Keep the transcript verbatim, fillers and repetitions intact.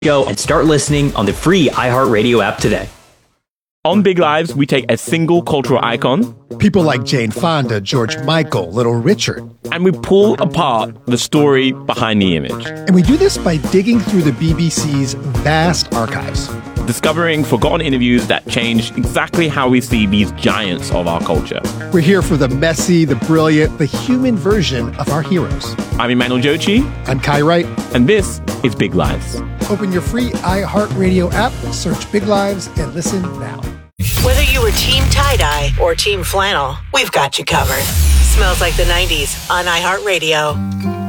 Go and start listening on the free iHeartRadio app today. On Big Lives, we take a single cultural icon, people like Jane Fonda, George Michael, Little Richard, and we pull apart the story behind the image. And we do this by digging through the B B C's vast archives, discovering forgotten interviews that changed exactly how we see these giants of our culture. We're here for the messy, the brilliant, the human version of our heroes. I'm Emmanuel Jochi. I'm Kai Wright. And this is Big Lives. Open your free iHeartRadio app, search Big Lives, and listen now. Whether you were Team Tie-Dye or Team Flannel, we've got you covered. Smells Like the nineties on iHeartRadio.